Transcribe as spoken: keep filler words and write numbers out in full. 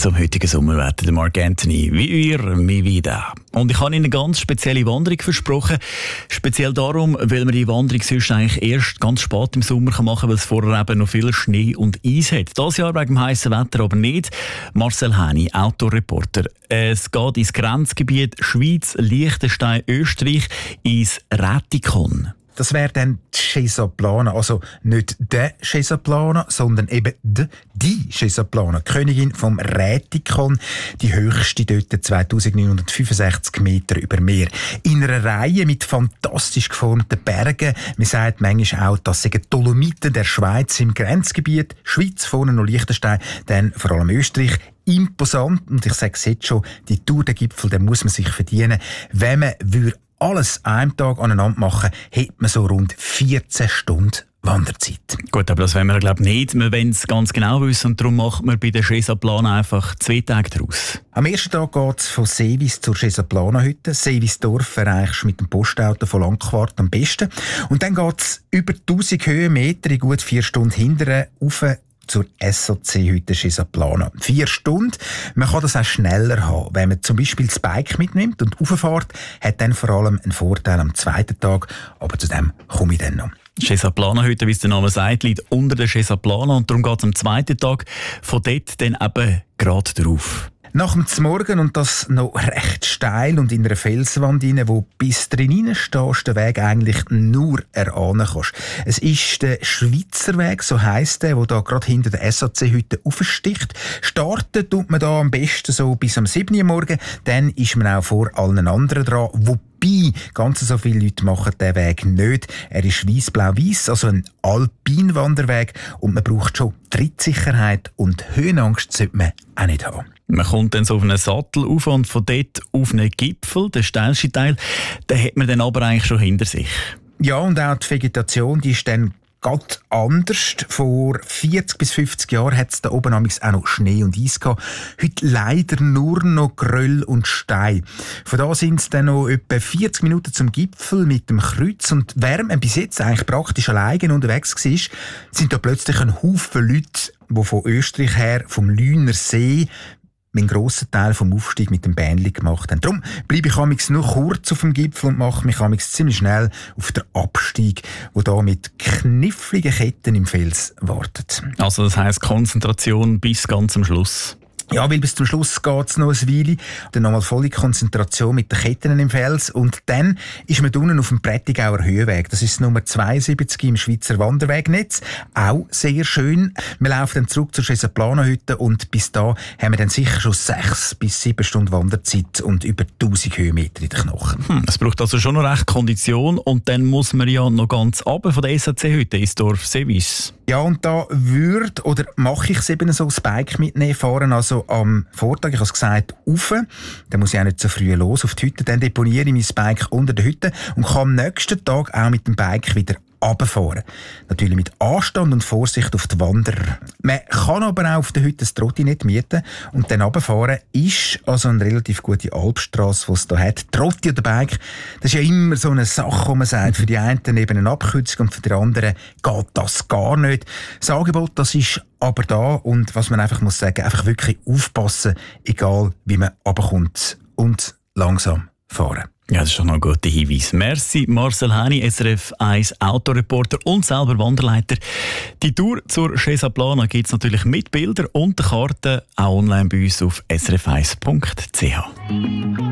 zum heutigen Sommerwetter, Mark Anthony. Wie ihr, mi wieder. Und ich habe Ihnen eine ganz spezielle Wanderung versprochen. Speziell darum, weil man die Wanderung sonst eigentlich erst ganz spät im Sommer machen kann, weil es vorher eben noch viel Schnee und Eis hat. Dieses Jahr wegen dem heißen Wetter aber nicht. Marcel Häni, Outdoor-Reporter. Es geht ins Grenzgebiet Schweiz, Liechtenstein, Österreich, ins Rätikon. Das wäre dann die Schesaplana, also nicht der Schesaplana, sondern eben die, die Schesaplana, Königin vom Rätikon, die höchste dort zweitausendneunhundertfünfundsechzig Meter über Meer. In einer Reihe mit fantastisch geformten Bergen. Man sagt manchmal auch, das sind Dolomiten der Schweiz im Grenzgebiet. Schweiz, vorne noch Liechtenstein, dann vor allem Österreich. Imposant, und ich sage es jetzt schon, die Tour der Gipfel, den muss man sich verdienen. Wenn man würde alles an einem Tag aneinander machen, hätte man so rund vierzehn Stunden Wanderzeit. Gut, aber das wollen wir glaube ich nicht. Wir wollen es ganz genau wissen und darum machen wir bei der Schesaplana einfach zwei Tage daraus. Am ersten Tag geht es von Seewis zur Schesaplana-Hütte. Seewisdorf erreichst du mit dem Postauto von Langquart am besten. Und dann geht es über tausend Höhenmeter in gut vier Stunden hinterher rauf zur S O C-Hütte Schesaplana. Vier Stunden. Man kann das auch schneller haben. Wenn man zum Beispiel das Bike mitnimmt und rauffährt, hat dann vor allem einen Vorteil am zweiten Tag. Aber zu dem komme ich dann noch. Schesaplana-Hütte, wie es der Name sagt, liegt unter der Schesaplana und darum geht es am zweiten Tag von dort dann eben gerade drauf. Nach dem Zmorgen und das noch recht steil und in einer Felswand rein, wo bis drin stehst, den Weg eigentlich nur erahnen kannst. Es ist der Schweizer Weg, so heisst der, der da gerade hinter der S A C-Hütte aufsticht. Starten tut man da am besten so bis am sieben Uhr morgen, dann ist man auch vor allen anderen dran, wobei ganz so viele Leute machen den Weg nicht. Er ist weiss-blau-weiss, also ein Alpinwanderweg und man braucht schon Trittsicherheit und Höhenangst sollte man auch nicht haben. Man kommt dann so auf einen Sattel auf und von dort auf einen Gipfel, den steilsten Teil, den hat man dann aber eigentlich schon hinter sich. Ja, und auch die Vegetation, die ist dann ganz anders. Vor vierzig bis fünfzig Jahren hat es da oben auch noch Schnee und Eis gehabt. Heute leider nur noch Geröll und Stein. Von da sind es dann noch etwa vierzig Minuten zum Gipfel mit dem Kreuz. Und während man bis jetzt eigentlich praktisch alleine unterwegs war, sind da plötzlich ein Haufen Leute, die von Österreich her, vom Lüner See, einen grossen Teil vom Aufstieg mit dem Bähnli gemacht haben. Darum bleibe ich amigs nur kurz auf dem Gipfel und mache mich amigs ziemlich schnell auf den Abstieg, wo da mit kniffligen Ketten im Fels wartet. Also das heisst Konzentration bis ganz am Schluss. Ja, weil bis zum Schluss geht's noch ein Weile. Dann nochmal volle Konzentration mit den Ketten im Fels. Und dann ist man unten auf dem Prättigauer Höhenweg. Das ist Nummer zweiundsiebzig im Schweizer Wanderwegnetz. Auch sehr schön. Wir laufen dann zurück zur Schesaplana-Hütte und bis da haben wir dann sicher schon sechs bis sieben Stunden Wanderzeit und über tausend Höhenmeter in den Knochen. Hm, es braucht also schon noch recht Kondition und dann muss man ja noch ganz runter von der S A C-Hütte ins Dorf Seewis. Ja, und da würde oder mache ich es eben so, das Bike mitnehmen, fahren also am Vortag, ich habe es gesagt, rauf. Dann muss ich auch nicht so früh los auf die Hütte. Dann deponiere ich mein Bike unter der Hütte und kann am nächsten Tag auch mit dem Bike wieder runterfahren. Natürlich mit Anstand und Vorsicht auf die Wanderer. Man kann aber auch auf der Hütte das Trottinett mieten und dann runterfahren ist also eine relativ gute Alpstrasse, die es da hat. Trotti oder Bike, das ist ja immer so eine Sache, wo man sagt, für die einen eben eine Abkürzung und für die anderen geht das gar nicht. Das Angebot, das ist aber da und was man einfach muss sagen, einfach wirklich aufpassen, egal wie man runterkommt und langsam fahren. Ja, das ist schon noch ein guter Hinweis. Merci, Marcel Häni, S R F eins Autoreporter und selber Wanderleiter. Die Tour zur Schesaplana gibt es natürlich mit Bildern und der Karte auch online bei uns auf s r f eins punkt c h.